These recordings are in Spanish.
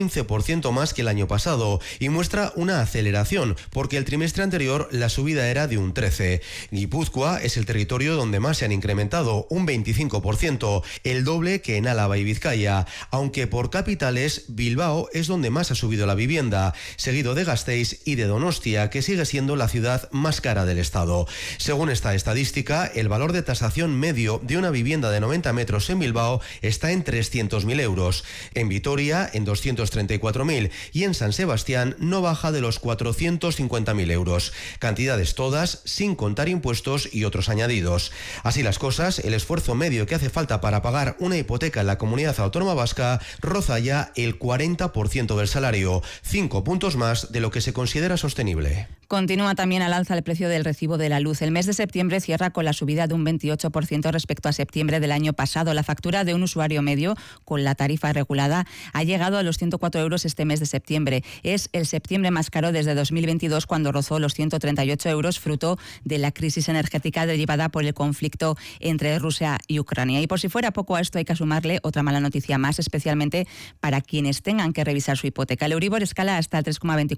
15% más que el año pasado y muestra una aceleración porque el trimestre anterior la subida era de un 13%. Guipúzcoa es el territorio donde más se han incrementado, un 25%, el doble que en Álava y Vizcaya, aunque por capitales Bilbao es donde más ha subido la vivienda, seguido de Gasteiz y de Donostia, que sigue siendo la ciudad más cara del estado. Según esta estadística, el valor de tasación medio de una vivienda de 90 metros en Bilbao está en 300.000 euros, en Vitoria en 234.000 y en San Sebastián no baja de los 450.000 euros. Cantidades todas sin contar impuestos y otros añadidos. Así las cosas, el esfuerzo medio que hace falta para pagar una hipoteca en la comunidad autónoma vasca roza ya el 40% del salario, 5 puntos más de lo que se considera sostenible. Continúa también al alza el precio del recibo de la luz. El mes de septiembre cierra con la subida de un 28% respecto a septiembre del año pasado. La factura de un usuario medio con la tarifa regulada ha llegado a los 104 euros este mes de septiembre. Es el septiembre más caro desde 2022, cuando rozó los 138 euros, fruto de la crisis energética derivada por el conflicto entre Rusia y Ucrania. Y por si fuera poco a esto, hay que sumarle otra mala noticia más, especialmente para quienes tengan que revisar su hipoteca. El Euribor escala hasta el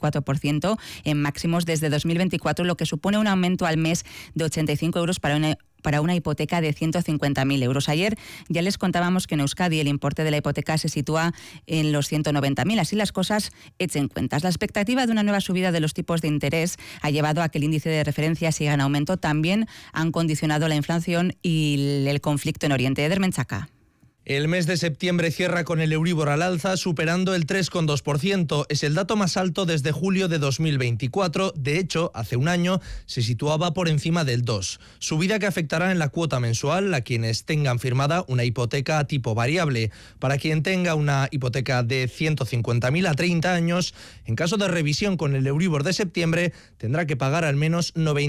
3,24% en máximos desde 2024, lo que supone un aumento al mes de 85 euros para una hipoteca de 150.000 euros. Ayer ya les contábamos que en Euskadi el importe de la hipoteca se sitúa en los 190.000. Así las cosas, echen cuentas. La expectativa de una nueva subida de los tipos de interés ha llevado a que el índice de referencia siga en aumento. También han condicionado la inflación y el conflicto en Oriente. Eder Menchaca. El mes de septiembre cierra con el Euribor al alza, superando el 3,2%. Es el dato más alto desde julio de 2024. De hecho, hace un año se situaba por encima del 2%. Subida que afectará en la cuota mensual a quienes tengan firmada una hipoteca a tipo variable. Para quien tenga una hipoteca de 150.000 a 30 años, en caso de revisión con el Euribor de septiembre, tendrá que pagar al menos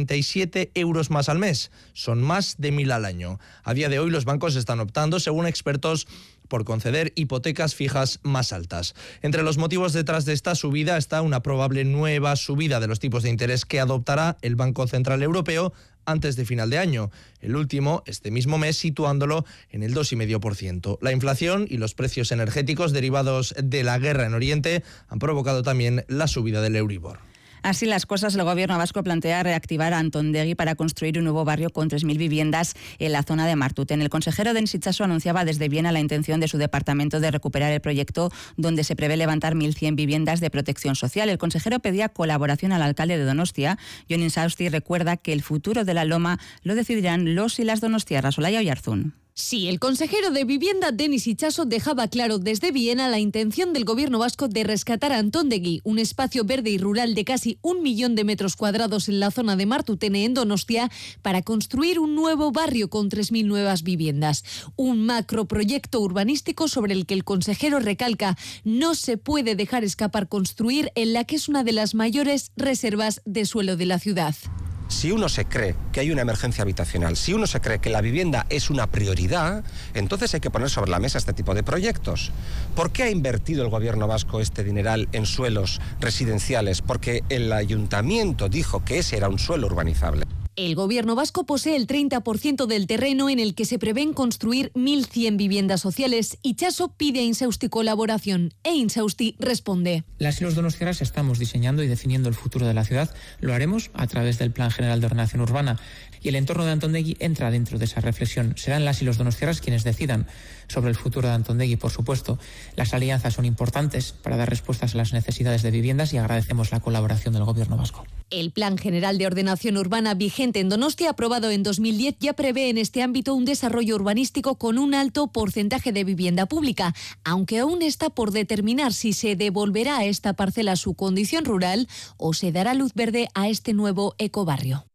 97 euros más al mes. Son más de 1.000 al año. A día de hoy los bancos están optando, según expertos, por conceder hipotecas fijas más altas. Entre los motivos detrás de esta subida está una probable nueva subida de los tipos de interés que adoptará el Banco Central Europeo antes de final de año. El último, este mismo mes, situándolo en el 2,5%. La inflación y los precios energéticos derivados de la guerra en Oriente han provocado también la subida del Euribor. Así las cosas, el gobierno vasco plantea reactivar Antondegui para construir un nuevo barrio con 3.000 viviendas en la zona de Martuten. El consejero Denis Itxaso anunciaba desde Viena la intención de su departamento de recuperar el proyecto, donde se prevé levantar 1.100 viviendas de protección social. El consejero pedía colaboración al alcalde de Donostia. Jon Insausti recuerda que el futuro de la Loma lo decidirán los y las donostiarras. Olaya Oyarzún. Sí, el consejero de Vivienda, Denis Itxaso, dejaba claro desde Viena la intención del gobierno vasco de rescatar a Antondegui, un espacio verde y rural de casi 1 millón de metros cuadrados en la zona de Martutene, en Donostia, para construir un nuevo barrio con 3.000 nuevas viviendas. Un macroproyecto urbanístico sobre el que el consejero recalca no se puede dejar escapar construir en la que es una de las mayores reservas de suelo de la ciudad. Si uno se cree que hay una emergencia habitacional, si uno se cree que la vivienda es una prioridad, entonces hay que poner sobre la mesa este tipo de proyectos. ¿Por qué ha invertido el gobierno vasco este dineral en suelos residenciales? Porque el ayuntamiento dijo que ese era un suelo urbanizable. El gobierno vasco posee el 30% del terreno en el que se prevén construir 1.100 viviendas sociales. Itxaso pide a Insausti colaboración e Insausti responde. Las y los donostiarras estamos diseñando y definiendo el futuro de la ciudad. Lo haremos a través del Plan General de Ordenación Urbana y el entorno de Antondegui entra dentro de esa reflexión. Serán las y los donostiarras quienes decidan sobre el futuro de Antondegui, por supuesto. Las alianzas son importantes para dar respuestas a las necesidades de viviendas y agradecemos la colaboración del gobierno vasco. El Plan General de Ordenación Urbana vigente en Donostia, aprobado en 2010, ya prevé en este ámbito un desarrollo urbanístico con un alto porcentaje de vivienda pública, aunque aún está por determinar si se devolverá a esta parcela su condición rural o se dará luz verde a este nuevo ecobarrio.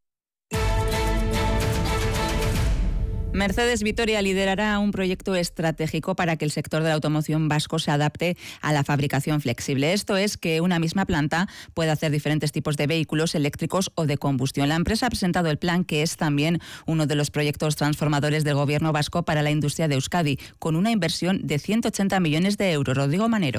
Mercedes Vitoria liderará un proyecto estratégico para que el sector de la automoción vasco se adapte a la fabricación flexible. Esto es que una misma planta pueda hacer diferentes tipos de vehículos eléctricos o de combustión. La empresa ha presentado el plan, que es también uno de los proyectos transformadores del gobierno vasco para la industria de Euskadi, con una inversión de 180 millones de euros. Rodrigo Manero.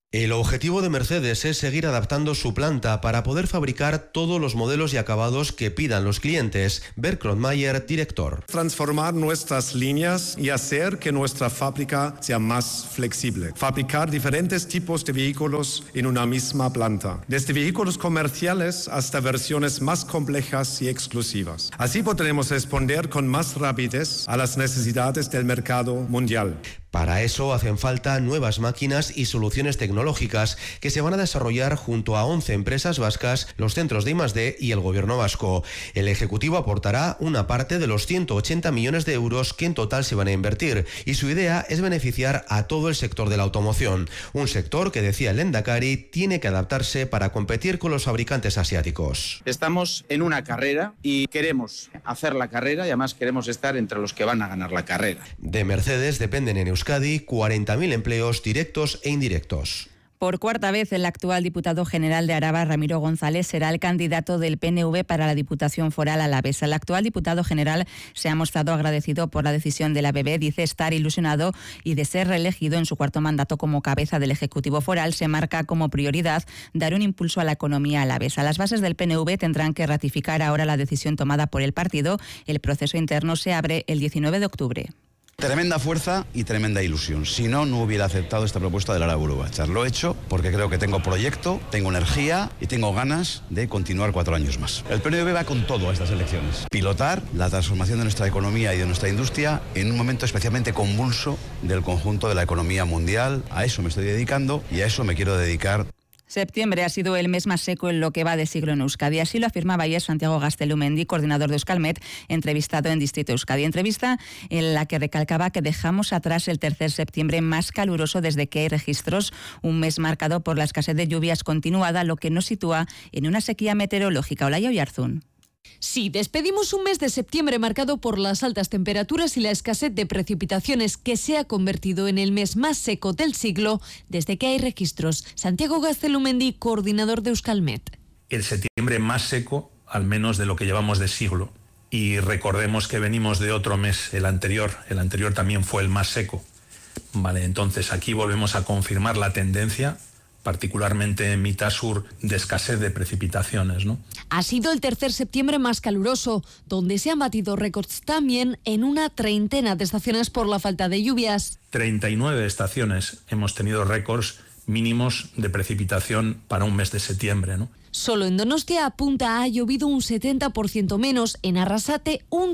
El objetivo de Mercedes es seguir adaptando su planta para poder fabricar todos los modelos y acabados que pidan los clientes. Bert Kronmayer, director. Transformar nuestras líneas y hacer que nuestra fábrica sea más flexible. Fabricar diferentes tipos de vehículos en una misma planta. Desde vehículos comerciales hasta versiones más complejas y exclusivas. Así podremos responder con más rapidez a las necesidades del mercado mundial. Para eso hacen falta nuevas máquinas y soluciones tecnológicas que se van a desarrollar junto a 11 empresas vascas, los centros de I+D y el gobierno vasco. El Ejecutivo aportará una parte de los 180 millones de euros que en total se van a invertir y su idea es beneficiar a todo el sector de la automoción. Un sector que, decía el Lehendakari, tiene que adaptarse para competir con los fabricantes asiáticos. Estamos en una carrera y queremos hacer la carrera y además queremos estar entre los que van a ganar la carrera. De Mercedes dependen en Euskadi 40.000 empleos directos e indirectos. Por cuarta vez, el actual diputado general de Araba, Ramiro González, será el candidato del PNV para la Diputación Foral alavesa. El actual diputado general se ha mostrado agradecido por la decisión de la ABB, dice estar ilusionado y de ser reelegido en su cuarto mandato como cabeza del Ejecutivo Foral. Se marca como prioridad dar un impulso a la economía alavesa. Las bases del PNV tendrán que ratificar ahora la decisión tomada por el partido. El proceso interno se abre el 19 de octubre. Tremenda fuerza y tremenda ilusión. Si no, no hubiera aceptado esta propuesta del Araburu Batzar. Lo he hecho porque creo que tengo proyecto, tengo energía y tengo ganas de continuar 4 años más. El PNV va con todo a estas elecciones. Pilotar la transformación de nuestra economía y de nuestra industria en un momento especialmente convulso del conjunto de la economía mundial. A eso me estoy dedicando y a eso me quiero dedicar. Septiembre ha sido el mes más seco en lo que va de siglo en Euskadi. Así lo afirmaba ayer Santiago Gaztelumendi, coordinador de Euskalmet, entrevistado en Distrito Euskadi. Entrevista en la que recalcaba que dejamos atrás el tercer septiembre más caluroso desde que hay registros. Un mes marcado por la escasez de lluvias continuada, lo que nos sitúa en una sequía meteorológica. Olaya Oyarzún. Sí, despedimos un mes de septiembre marcado por las altas temperaturas y la escasez de precipitaciones que se ha convertido en el mes más seco del siglo desde que hay registros. Santiago Gaztelumendi, coordinador de Euskalmet. El septiembre más seco, al menos de lo que llevamos de siglo. Y recordemos que venimos de otro mes, el anterior también fue el más seco. Vale, entonces aquí volvemos a confirmar la tendencia, particularmente en mitad sur, de escasez de precipitaciones, ¿no? Ha sido el tercer septiembre más caluroso, donde se han batido récords también en una treintena de estaciones por la falta de lluvias. 39 estaciones hemos tenido récords mínimos de precipitación para un mes de septiembre, ¿no? Solo en Donostia apunta ha llovido un 70% menos, en Arrasate un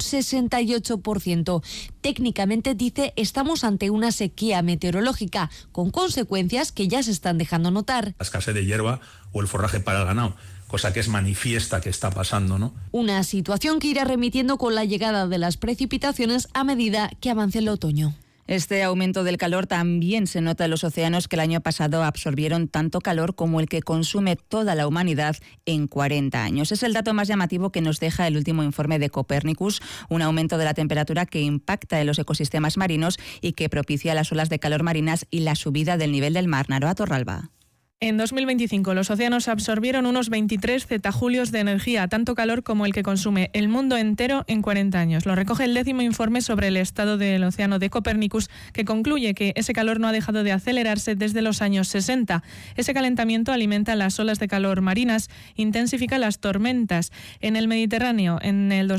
68%. Técnicamente, dice, estamos ante una sequía meteorológica con consecuencias que ya se están dejando notar. La escasez de hierba o el forraje para el ganado, cosa que es manifiesta que está pasando, ¿no? Una situación que irá remitiendo con la llegada de las precipitaciones a medida que avance el otoño. Este aumento del calor también se nota en los océanos, que el año pasado absorbieron tanto calor como el que consume toda la humanidad en 40 años. Es el dato más llamativo que nos deja el último informe de Copernicus, un aumento de la temperatura que impacta en los ecosistemas marinos y que propicia las olas de calor marinas y la subida del nivel del mar. Naroa Torralba. En 2025 los océanos absorbieron unos 23 zetajulios de energía, tanto calor como el que consume el mundo entero en 40 años. Lo recoge el 10º informe sobre el estado del océano de Copernicus, que concluye que ese calor no ha dejado de acelerarse desde los años 60. Ese calentamiento alimenta las olas de calor marinas, intensifica las tormentas. En el Mediterráneo, en el